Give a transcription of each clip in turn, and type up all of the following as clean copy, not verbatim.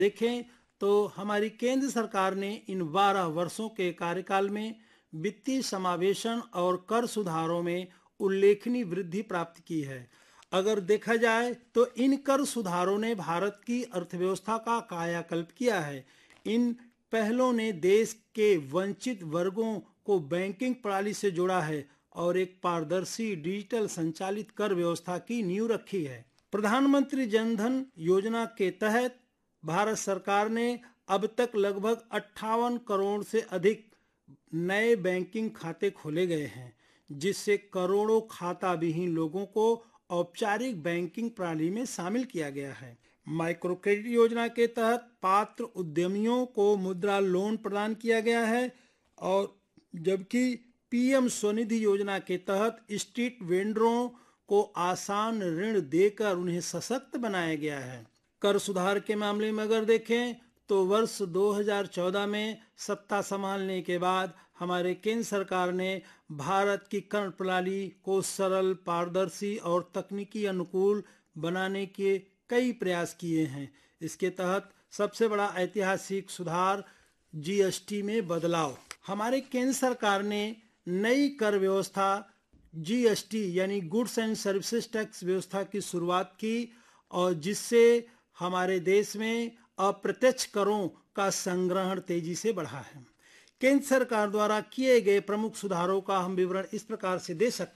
देखें तो हमारी केंद्र सरकार ने इन 12 वर्षों के कार्यकाल में वित्तीय समावेशन और कर सुधारों में उल्लेखनीय वृद्धि प्राप्त की है। अगर देखा जाए तो इन कर सुधारों ने भारत की अर्थव्यवस्था का कायाकल्प किया है। इन पहलों ने देश के वंचित वर्गों को बैंकिंग प्रणाली से जोड़ा है और एक पारदर्शी डिजिटल संचालित कर व्यवस्था की नींव रखी है। प्रधानमंत्री जनधन योजना के तहत भारत सरकार ने अब तक लगभग 58 करोड़ से अधिक नए बैंकिंग खाते खोले गए हैं, जिससे करोड़ों खाता विहीन लोगों को औपचारिक बैंकिंग प्रणाली में शामिल किया गया है। माइक्रो क्रेडिट योजना के तहत पात्र उद्यमियों को मुद्रा लोन प्रदान किया गया है और जबकि पीएम स्वनिधि योजना के तहत स्ट्रीट वेंडरों को आसान ऋण देकर उन्हें सशक्त बनाया गया है। कर सुधार के मामले में अगर देखें तो वर्ष 2014 में सत्ता संभालने के बाद हमारे केंद्र सरकार ने भारत की कर प्रणाली को सरल, पारदर्शी और तकनीकी अनुकूल बनाने के कई प्रयास किए हैं। इसके तहत सबसे बड़ा ऐतिहासिक सुधार जीएसटी में बदलाव। हमारे केंद्र सरकार ने नई कर व्यवस्था जीएसटी यानी गुड्स एंड सर्विसेज टैक्स व्यवस्था की शुरुआत की और जिससे हमारे देश में अप्रत्यक्ष करों का संग्रहण तेजी से बढ़ा है। केंद्र सरकार द्वारा किए गए प्रमुख सुधारों का हम विवरण इस प्रकार से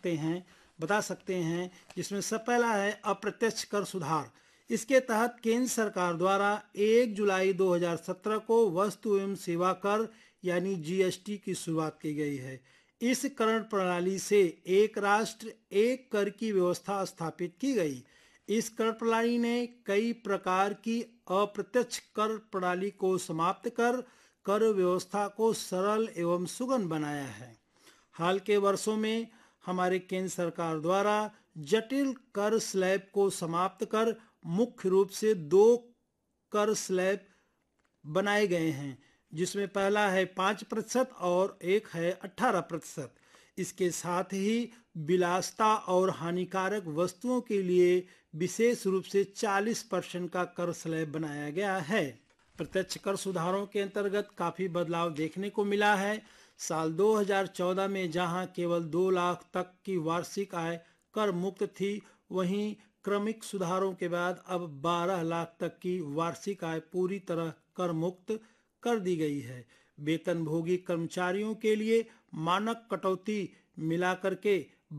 बता सकते हैं, जिसमें सब पहला है अप्रत्यक्ष कर सुधार। इसके तहत केंद्र सरकार द्वारा 1 जुलाई 2017 को वस्तु एवं सेवा कर यानी जीएसटी की शुरुआत की गई है। इस कर प्रणाली से एक राष्ट्र एक कर की व्यवस्था स्थापित की गई। इस कर प्रणाली ने कई प्रकार की अप्रत्यक्ष कर प्रणाली को समाप्त कर कर व्यवस्था को सरल एवं सुगम बनाया है। हाल के वर्षों में हमारे केंद्र सरकार द्वारा जटिल कर स्लैब को समाप्त कर मुख्य रूप से 2 कर स्लैब बनाए गए हैं, जिसमें पहला है 5% और एक है 18%। इसके साथ ही विलासिता और हानिकारक वस्तुओं के लिए विशेष रूप से 40% का कर स्लैब बनाया गया है। प्रत्यक्ष कर सुधारों के अंतर्गत काफ़ी बदलाव देखने को मिला है। साल 2014 में जहां केवल 2 लाख तक की वार्षिक आय कर मुक्त थी, वहीं क्रमिक सुधारों के बाद अब 12 लाख तक की वार्षिक आय पूरी तरह कर मुक्त कर दी गई है। वेतनभोगी कर्मचारियों के लिए मानक कटौती मिलाकर के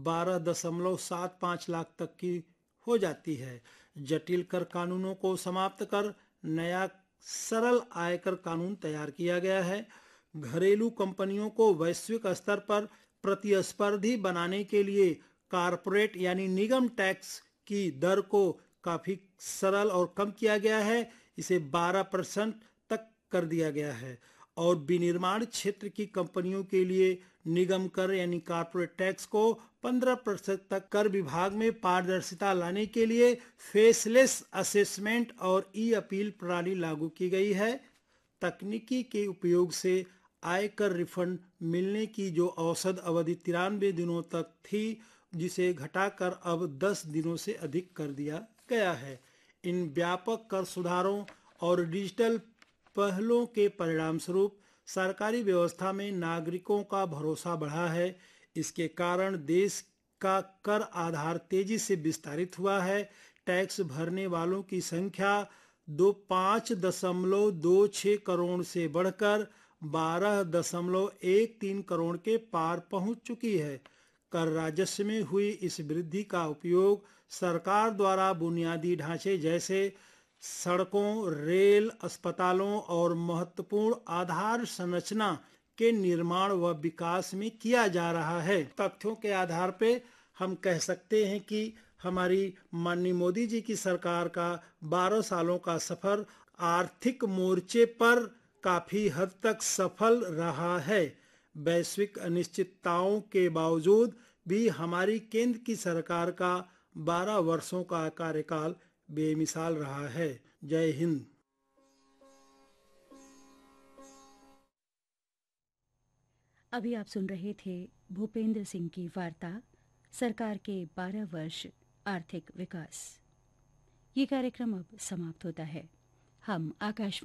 12.75 लाख तक की हो जाती है। जटिल कर कानूनों को समाप्त कर नया सरल आयकर कानून तैयार किया गया है। घरेलू कंपनियों को वैश्विक स्तर पर प्रतिस्पर्धी बनाने के लिए कारपोरेट यानी निगम टैक्स की दर को काफ़ी सरल और कम किया गया है। इसे 12% तक कर दिया गया है और विनिर्माण क्षेत्र की कंपनियों के लिए निगम कर यानी कारपोरेट टैक्स को 15% तक कर विभाग में पारदर्शिता लाने के लिए फेसलेस असेसमेंट और ई अपील प्रणाली लागू की गई है। तकनीकी के उपयोग से आयकर रिफंड मिलने की जो औसत अवधि 93 दिनों तक थी, जिसे घटाकर अब 10 दिनों से अधिक कर दिया गया है। इन व्यापक कर सुधारों और डिजिटल पहलों के परिणाम स्वरूप सरकारी व्यवस्था में नागरिकों का भरोसा बढ़ा है। इसके कारण देश का कर आधार तेजी से विस्तारित हुआ है। टैक्स भरने वालों की संख्या 5.26 करोड़ से बढ़कर 12.13 करोड़ के पार पहुंच चुकी है। कर राजस्व में हुई इस वृद्धि का उपयोग सरकार द्वारा बुनियादी ढांचे जैसे सड़कों, रेल, अस्पतालों और महत्वपूर्ण आधार संरचना के निर्माण व विकास में किया जा रहा है। तथ्यों के आधार पे हम कह सकते हैं कि हमारी माननीय मोदी जी की सरकार का 12 सालों का सफर आर्थिक मोर्चे पर काफी हद तक सफल रहा है। वैश्विक अनिश्चितताओं के बावजूद भी हमारी केंद्र की सरकार का 12 वर्षों का कार्यकाल बेमिसाल रहा है। जय हिंद। अभी आप सुन रहे थे भूपेंद्र सिंह की वार्ता सरकार के 12 वर्ष आर्थिक विकास। ये कार्यक्रम अब समाप्त होता है। हम आकाशवाणी